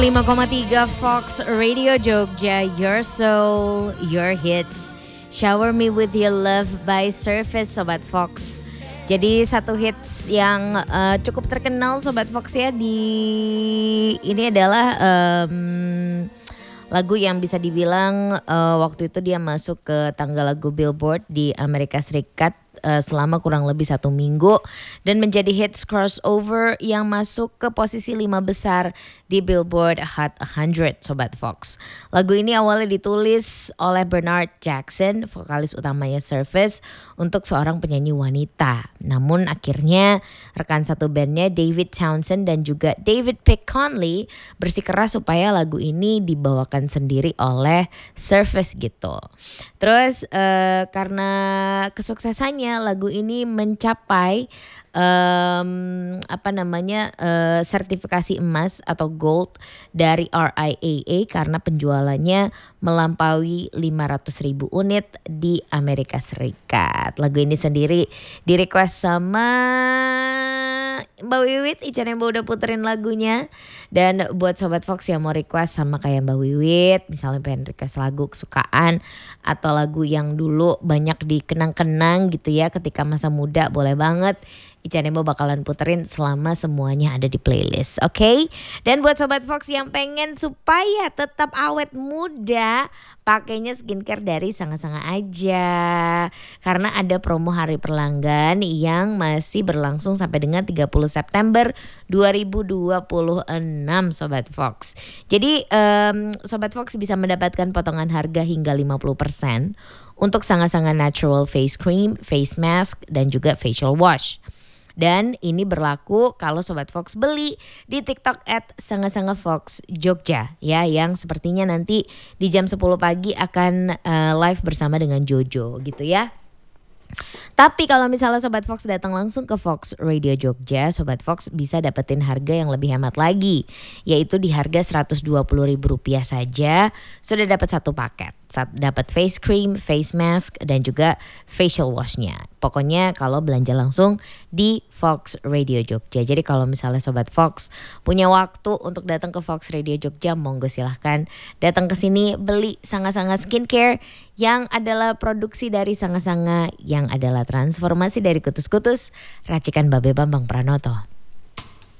5,3 Fox Radio Jogja, Your Soul, Your Hits. Shower Me With Your Love by Surface, Sobat Fox. Jadi satu hits yang cukup terkenal Sobat Fox ya ini adalah lagu yang bisa dibilang waktu itu dia masuk ke tangga lagu Billboard di Amerika Serikat selama kurang lebih 1 minggu dan menjadi hits crossover yang masuk ke posisi 5 besar di Billboard Hot 100 Sobat Fox. Lagu ini awalnya ditulis oleh Bernard Jackson, vokalis utamanya Surface, untuk seorang penyanyi wanita. Namun akhirnya rekan satu bandnya David Townsend dan juga David Pick Conley bersikeras supaya lagu ini dibawakan sendiri oleh Surface gitu. Terus karena kesuksesannya lagu ini mencapai sertifikasi emas atau gold dari RIAA karena penjualannya melampaui 500.000 unit di Amerika Serikat. Lagu ini sendiri di request sama Mbak Wiwit, Ica Nembo udah puterin lagunya. Dan buat Sobat Fox yang mau request sama kayak Mbak Wiwit, misalnya pengen request lagu kesukaan atau lagu yang dulu banyak dikenang-kenang gitu ya ketika masa muda, boleh banget. Ica Nembo bakalan puterin selama semuanya ada di playlist, oke? Dan buat Sobat Fox yang pengen supaya tetap awet muda, pakainya skincare dari Sanga-Sanga aja. Karena ada promo hari pelanggan yang masih berlangsung sampai dengan 30 September 2026 Sobat Fox. Jadi Sobat Fox bisa mendapatkan potongan harga hingga 50% untuk Sanga-Sanga Natural Face Cream, Face Mask, dan juga Facial Wash. Dan ini berlaku kalau Sobat Fox beli di TikTok @Sanga-Sanga-Fox Jogja ya, yang sepertinya nanti di jam 10 pagi akan live bersama dengan Jojo gitu ya. Tapi kalau misalnya Sobat Fox datang langsung ke Fox Radio Jogja, Sobat Fox bisa dapetin harga yang lebih hemat lagi, yaitu di harga Rp120.000 saja sudah dapat satu paket. Dapat face cream, face mask, dan juga facial washnya. Pokoknya kalau belanja langsung di Fox Radio Jogja. Jadi kalau misalnya Sobat Fox punya waktu untuk datang ke Fox Radio Jogja, monggo silahkan datang ke sini beli Sanga-Sanga Skincare yang adalah produksi dari Sanga-Sanga, yang adalah transformasi dari kutus-kutus racikan Babe Bambang Pranoto.